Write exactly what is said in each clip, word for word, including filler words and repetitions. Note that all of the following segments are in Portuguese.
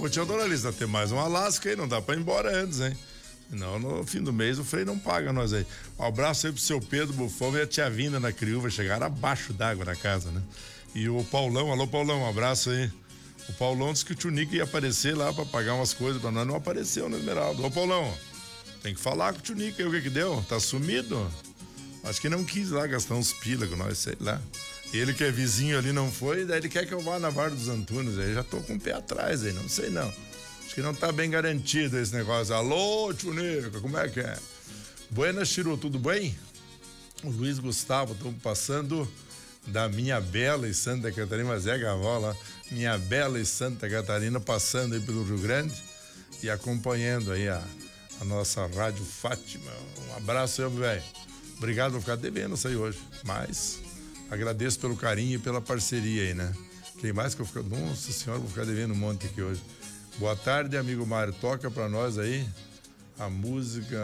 Ô, tia Doralice, tem mais um Alasca aí, não dá pra ir embora antes, hein? Senão, no fim do mês, o freio não paga nós aí. Um abraço aí pro seu Pedro Bufão e a tia Vinda na Criúva, chegaram abaixo d'água na casa, né? E o Paulão, alô Paulão, um abraço aí. O Paulão disse que o tio Nico ia aparecer lá pra pagar umas coisas pra nós, não apareceu no Esmeralda. Ô Paulão, tem que falar com o tio Nico aí, o que que deu? Tá sumido? Acho que não quis lá gastar uns pila com nós, sei lá. Ele que é vizinho ali não foi, daí ele quer que eu vá na Vara dos Antunes, aí já tô com o pé atrás aí, não sei não. Acho que não tá bem garantido esse negócio. Alô, tio Nico, como é que é? Buenas, Chiru, tudo bem? O Luiz Gustavo, estamos passando da minha bela e Santa Catarina, mas é Gavola, minha bela e Santa Catarina, passando aí pelo Rio Grande e acompanhando aí a, a nossa Rádio Fátima. Um abraço aí, velho. Obrigado por ficar devendo isso aí hoje, mas agradeço pelo carinho e pela parceria aí, né? Quem mais que eu fico... Nossa senhora, vou ficar devendo um monte aqui hoje. Boa tarde, amigo Mário. Toca pra nós aí a música.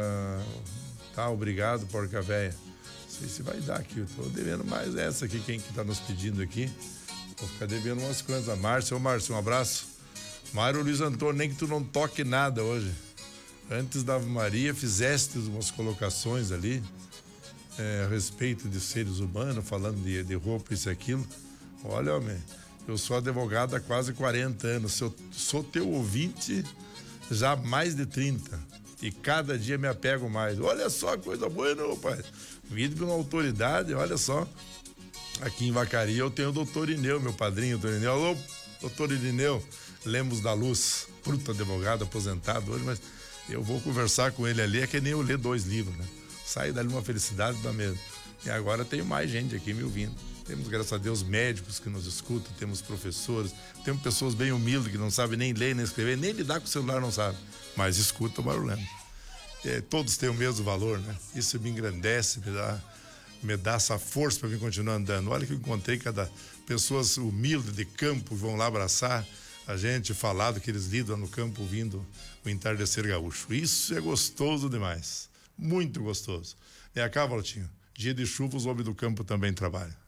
Tá, obrigado, porca véia. Não sei se vai dar aqui. Eu tô devendo mais essa aqui, quem que tá nos pedindo aqui. Vou ficar devendo umas coisas. A Márcia, ô Márcio, um abraço. Mário Luiz Antônio, nem que tu não toque nada hoje. Antes da Ave Maria, fizeste umas colocações ali é, a respeito de seres humanos, falando de, de roupa, isso e aquilo. Olha, homem. Eu sou advogado há quase quarenta anos. Eu sou teu ouvinte já há mais de trinta. E cada dia me apego mais. Olha só, coisa boa, não, pai. Vindo de uma autoridade, olha só. Aqui em Vacaria eu tenho o doutor Ineu, meu padrinho, doutor Ineu. Alô, doutor Ineu, Lemos da Luz, bruto advogado, aposentado hoje, mas eu vou conversar com ele ali, é que nem eu ler dois livros, né? Sai dali uma felicidade da mesma. E agora tem mais gente aqui me ouvindo. Temos, graças a Deus, médicos que nos escutam, temos professores, temos pessoas bem humildes que não sabem nem ler, nem escrever, nem lidar com o celular não sabem, mas escutam o barulhando. É, todos têm o mesmo valor, né? Isso me engrandece, me dá, me dá essa força para mim continuar andando. Olha que eu encontrei cada pessoas humildes de campo que vão lá abraçar a gente, falar do que eles lidam no campo ouvindo o entardecer gaúcho. Isso é gostoso demais, muito gostoso. É cá, Valtinho, dia de chuva os homens do campo também trabalham.